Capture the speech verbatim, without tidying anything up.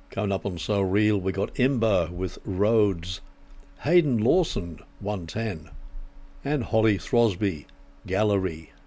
Coming up on So Real, we got Ember with Roads, Hayden Lawson, one ten, and Holly Throsby, Gallery.